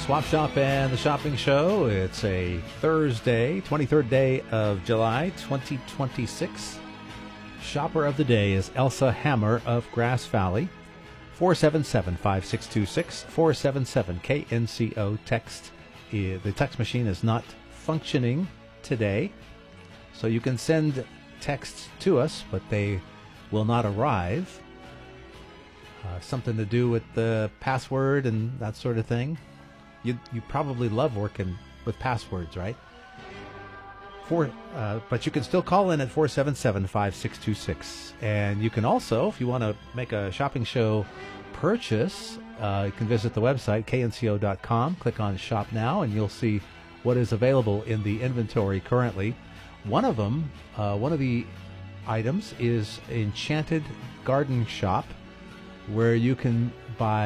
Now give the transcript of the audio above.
Swap Shop and the Shopping Show. It's a Thursday, 23rd day of July, 2026. Shopper of the day is Elsa Hammer of Grass Valley. 477-5626, 477-KNCO text. The text machine is not functioning today, so you can send texts to us, but they will not arrive. Something to do with the password and that sort of thing. You probably love working with passwords, right? But you can still call in at 477-5626. And you can also, if you want to make a shopping show purchase, you can visit the website, knco.com, click on Shop Now, and you'll see what is available in the inventory currently. One of the items is Enchanted Garden Shop, where you can buy